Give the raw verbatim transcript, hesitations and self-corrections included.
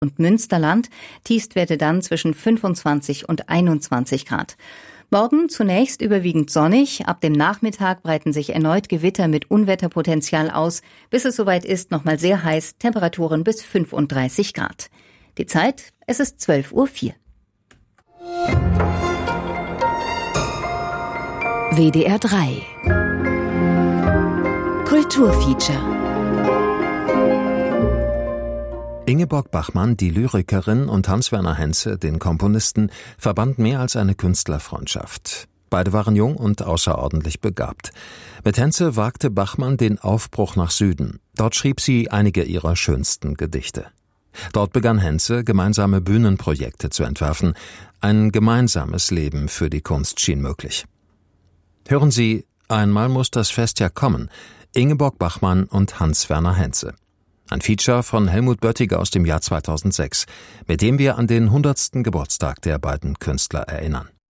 und Münsterland, Tiefstwerte dann zwischen fünfundzwanzig und einundzwanzig Grad. Morgen zunächst überwiegend sonnig, ab dem Nachmittag breiten sich erneut Gewitter mit Unwetterpotenzial aus, bis es soweit ist, nochmal sehr heiß, Temperaturen bis fünfunddreißig Grad. Die Zeit, es ist zwölf Uhr vier. W D R drei Kulturfeature. Ingeborg Bachmann, die Lyrikerin, und Hans-Werner Henze, den Komponisten, verband mehr als eine Künstlerfreundschaft. Beide waren jung und außerordentlich begabt. Mit Henze wagte Bachmann den Aufbruch nach Süden. Dort schrieb sie einige ihrer schönsten Gedichte. Dort begann Henze, gemeinsame Bühnenprojekte zu entwerfen. Ein gemeinsames Leben für die Kunst schien möglich. Hören Sie, einmal muss das Fest ja kommen. Ingeborg Bachmann und Hans-Werner Henze. Ein Feature von Helmut Böttiger aus dem Jahr zweitausendsechs, mit dem wir an den hundertsten Geburtstag der beiden Künstler erinnern.